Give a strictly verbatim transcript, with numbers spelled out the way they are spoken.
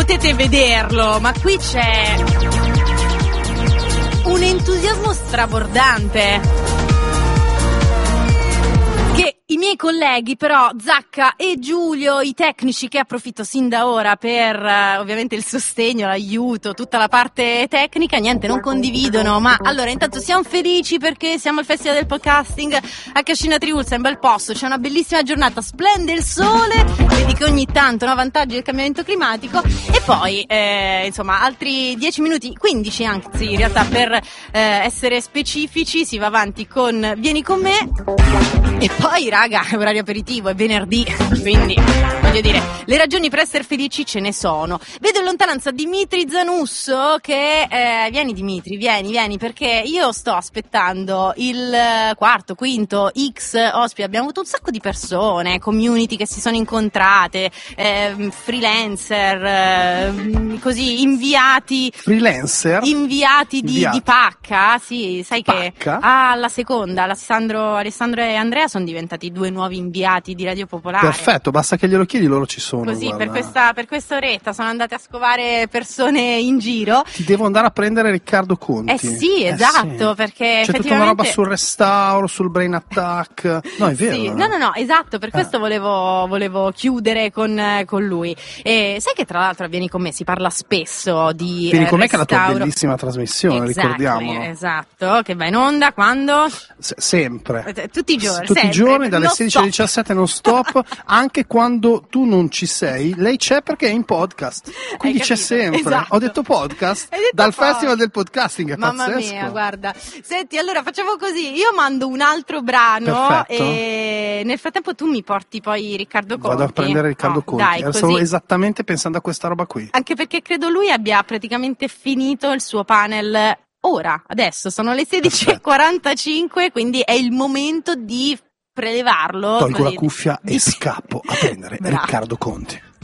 potete vederlo, ma qui c'è un entusiasmo strabordante che i miei colleghi, però, Zacca e Giulio, i tecnici, che approfitto sin da ora per uh, ovviamente il sostegno, l'aiuto, tutta la parte tecnica, niente, non condividono. Ma allora, intanto siamo felici perché siamo al Festival del Podcasting a Cascina Triulza, è un bel posto, c'è una bellissima giornata, splende il sole, vedi che ogni tanto, no, vantaggi del cambiamento climatico. E poi eh, insomma altri dieci minuti, quindici anzi in realtà, per eh, essere specifici, si va avanti con Vieni con me. E poi, raga, è orario aperitivo, è venerdì, quindi, voglio dire, le ragioni per essere felici ce ne sono. Vedo in lontananza Dimitri Zanusso che, eh, vieni Dimitri, vieni, vieni, perché io sto aspettando il quarto, quinto, X ospiti, abbiamo avuto un sacco di persone, community che si sono incontrate, eh, freelancer, eh, così, inviati. Freelancer? Inviati di, inviati. di pacca, sì, sai Pacca? che alla seconda, Alessandro, Alessandro e Andrea sono diventati due nuovi inviati di Radio Popolare. Perfetto, basta che glielo chiedi, loro ci sono. Così, guarda. per questa, per questa oretta sono andate a scovare persone in giro. Ti devo andare a prendere Riccardo Conti. Eh sì, esatto, eh sì. perché c'è effettivamente... tutta una roba sul restauro, sul brain attack. No, è vero. Sì. No, no, no, no, esatto, per eh. questo volevo, volevo chiudere con, con lui. E sai che tra l'altro Vieni con me si parla spesso di Vieni eh, con me, che è la tua restauro. bellissima trasmissione, Exactly, ricordiamolo. Esatto, che va in onda quando? Se- sempre. Eh, Tutti i giorni. Tutti i sempre, giorni, dalle non sedici alle stop. diciassette non stop, anche quando tu non ci sei, lei c'è perché è in podcast. Quindi c'è capito? sempre. Esatto. Ho detto podcast Hai detto dal podcast. Festival del Podcasting, è Mamma pazzesco. mia, guarda. Senti, allora facciamo così, io mando un altro brano. Perfetto. E nel frattempo tu mi porti poi Riccardo Conti. Vado a prendere Riccardo Oh, Conti. dai, Era- così. Stavo esattamente pensando a questa roba qui. Anche perché credo lui abbia praticamente finito il suo panel ora, adesso sono le sedici e quarantacinque, quindi è il momento di prelevarlo. Tolgo così, la cuffia di- e scappo a prendere Bravo. Riccardo Conti.